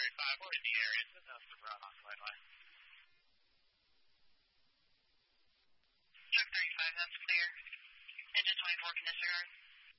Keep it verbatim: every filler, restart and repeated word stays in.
thirty-five to the area. It's enough to run on white line. Truck thirty-five, that's clear. Engine twenty-four can disregard.